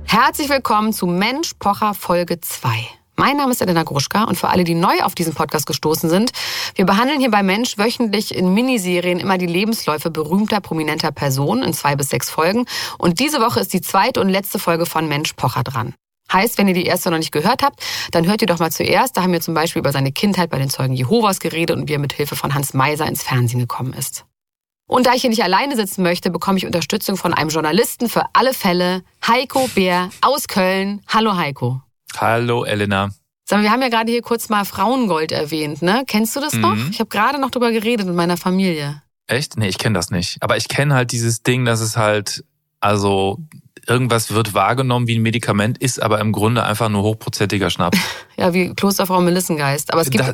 Herzlich willkommen zu Mensch Pocher Folge 2. Mein Name ist Elena Gruschka und für alle, die neu auf diesen Podcast gestoßen sind, wir behandeln hier bei Mensch wöchentlich in Miniserien immer die Lebensläufe berühmter, prominenter Personen in 2 bis 6 Folgen. Und diese Woche ist die zweite und letzte Folge von Mensch Pocher dran. Heißt, wenn ihr die erste noch nicht gehört habt, dann hört ihr doch mal zuerst. Da haben wir zum Beispiel über seine Kindheit bei den Zeugen Jehovas geredet und wie er mit Hilfe von Hans Meiser ins Fernsehen gekommen ist. Und da ich hier nicht alleine sitzen möchte, bekomme ich Unterstützung von einem Journalisten für alle Fälle, Heiko Bär aus Köln. Hallo Heiko. Hallo Elena. Sag mal, wir haben ja gerade hier kurz mal Frauengold erwähnt, ne? Kennst du das noch? Ich habe gerade noch drüber geredet mit meiner Familie. Echt? Nee, ich kenne das nicht. Aber ich kenne halt dieses Ding, dass es halt, also irgendwas wird wahrgenommen wie ein Medikament, ist aber im Grunde einfach nur hochprozentiger Schnaps. Ja, wie Klosterfrau Melissengeist. Aber es gibt